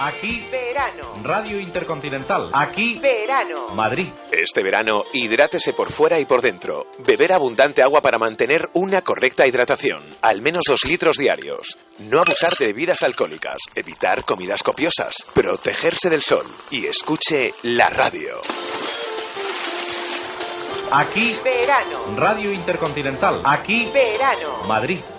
Aquí verano. Radio Intercontinental. Aquí Verano. Madrid. Este verano, hidrátese por fuera y por dentro. Beber abundante agua para mantener una correcta hidratación. Al menos 2 litros diarios. No abusar de bebidas alcohólicas. Evitar comidas copiosas. Protegerse del sol. Y escuche la radio. Aquí Verano. Radio Intercontinental. Aquí Verano. Madrid.